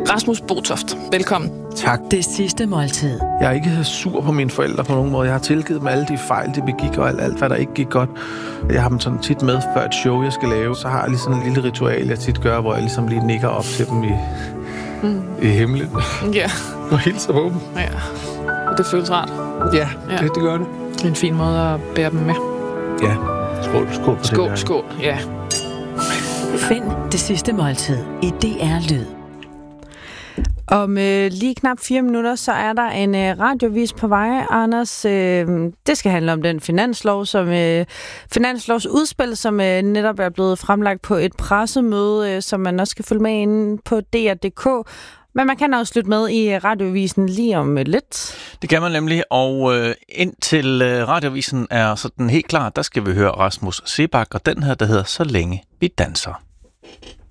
Rasmus Botoft, velkommen. Tak. Det sidste måltid. Jeg er ikke sur på mine forældre på nogen måde. Jeg har tilgivet dem alle de fejl, de begik, og alt hvad der ikke gik godt. Jeg har dem sådan tit med før et show, jeg skal lave. Så har jeg lige sådan en lille ritual, jeg tit gør, hvor jeg ligesom lige nikker op til dem i himlen. Ja. Og hilser på dem. Ja. Og det føles rart. Ja, det gør det. Det er en fin måde at bære dem med. Ja. Skål på det der. Skål, ja. Find det sidste måltid i DR Lyd. Om lige knap 4 minutter, så er der en radiovis på vej, Anders. Det skal handle om den finanslovsudspil, som netop er blevet fremlagt på et pressemøde, som man også skal følge med inde på DR.dk. Men man kan også lytte med i radiovisen lige om lidt. Det kan man nemlig, og indtil radiovisen er sådan helt klar, der skal vi høre Rasmus Seebach, og den her, der hedder Så længe vi danser.